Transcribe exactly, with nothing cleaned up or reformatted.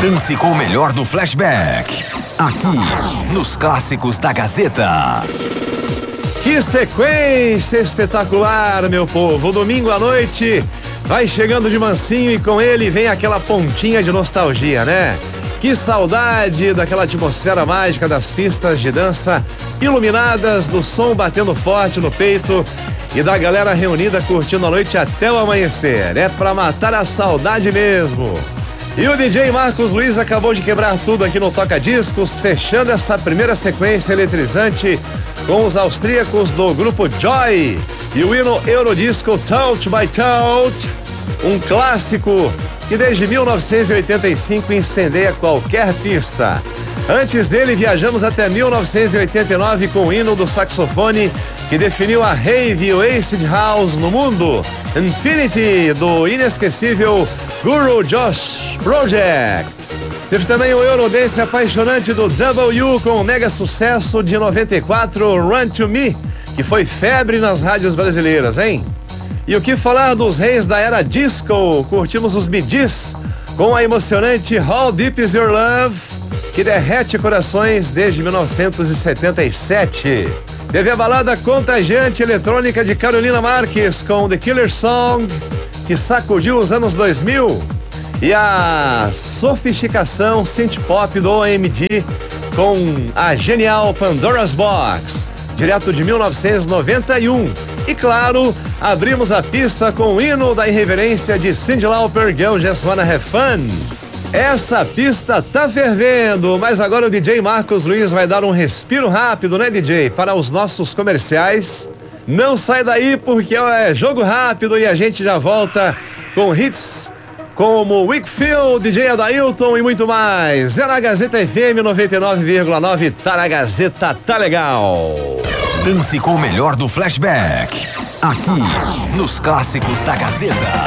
Dance com o melhor do flashback. Aqui, nos Clássicos da Gazeta. Que sequência espetacular, meu povo. Domingo à noite vai chegando de mansinho e com ele vem aquela pontinha de nostalgia, né? Que saudade daquela atmosfera mágica das pistas de dança iluminadas, do som batendo forte no peito e da galera reunida curtindo a noite até o amanhecer. É pra matar a saudade mesmo. E o D J Marcos Luiz acabou de quebrar tudo aqui no Toca Discos, fechando essa primeira sequência eletrizante com os austríacos do grupo Joy e o hino Eurodisco Touch by Touch, um clássico que desde mil novecentos e oitenta e cinco incendeia qualquer pista. Antes dele, viajamos até mil novecentos e oitenta e nove com o hino do saxofone que definiu a rave e o acid house no mundo, Infinity, do inesquecível Guru Josh Project. Teve também o Eurodance apaixonante do W com o mega sucesso de noventa e quatro, Run to Me, que foi febre nas rádios brasileiras, hein? E o que falar dos reis da era disco? Curtimos os Bee Gees com a emocionante How Deep Is Your Love, que derrete corações desde mil novecentos e setenta e sete. Teve a balada contagiante eletrônica de Carolina Marques com The Killer Song, que sacudiu os anos dois mil. E a sofisticação synth-pop do O M D com a genial Pandora's Box, direto de mil novecentos e noventa e um. E claro, abrimos a pista com o hino da irreverência de Cyndi Lauper, Girl Just Wanna Have Fun. Essa pista tá fervendo, mas agora o D J Marcos Luiz vai dar um respiro rápido, né, D J? Para os nossos comerciais. Não sai daí porque é jogo rápido e a gente já volta com hits como Wakefield, D J Adailton e muito mais. É na Gazeta F M noventa e nove vírgula nove, tá na Gazeta, tá legal. Dance com o melhor do flashback. Aqui, nos Clássicos da Gazeta.